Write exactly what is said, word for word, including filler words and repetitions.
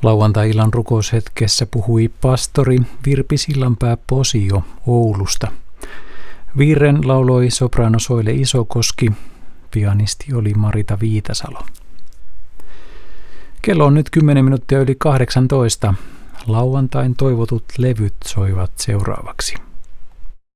Lauantai-illan rukoushetkessä puhui pastori Virpi Sillanpää Posio Oulusta. Viiren lauloi soprano Soile Isokoski, pianisti oli Marita Viitasalo. Kello on nyt kymmenen minuuttia yli kahdeksantoista. Lauantain toivotut levyt soivat seuraavaksi.